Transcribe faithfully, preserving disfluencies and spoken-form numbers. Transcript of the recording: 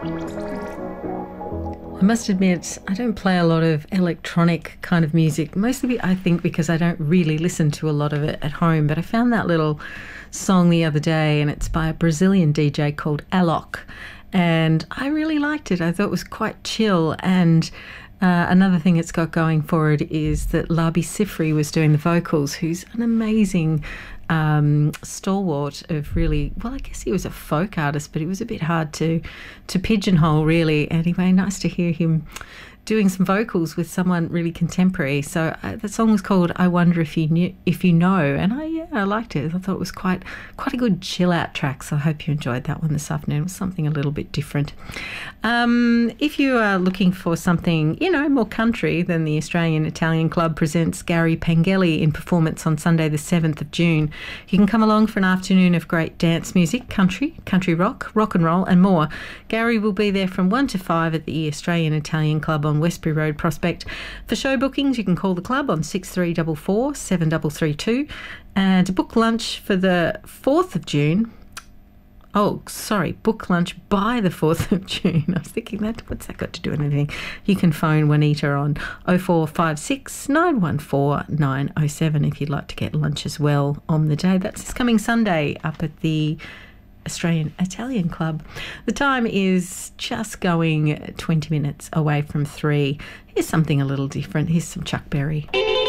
I must admit, I don't play a lot of electronic kind of music, mostly I think because I don't really listen to a lot of it at home, but I found that little song the other day and it's by a Brazilian D J called Alok, and I really liked it. I thought it was quite chill, and uh, another thing it's got going for it is that Labi Siffre was doing the vocals, who's an amazing um, stalwart of really, well, I guess he was a folk artist, but it was a bit hard to to pigeonhole, really. Anyway, nice to hear him doing some vocals with someone really contemporary. So uh, the song was called "I Wonder If You Knew, If You Know," and I yeah I liked it. I thought it was quite quite a good chill out track. So I hope you enjoyed that one this afternoon. It was something a little bit different. Um, if you are looking for something you know more country, then the Australian Italian Club presents Gary Pengelly in performance on Sunday the seventh of June. You can come along for an afternoon of great dance music, country, country rock, rock and roll, and more. Gary will be there from one to five at the Australian Italian Club on Westbury Road, Prospect. For show bookings, you can call the club on six three four four, seven three three two. And to book lunch for the fourth of June, oh, sorry, book lunch by the fourth of June. I was thinking, that what's that got to do with anything? You can phone Juanita on oh four five six, nine one four, nine oh seven if you'd like to get lunch as well on the day. That's this coming Sunday up at the Australian Italian Club. The time is just going twenty minutes away from three. Here's something a little different. Here's some Chuck Berry.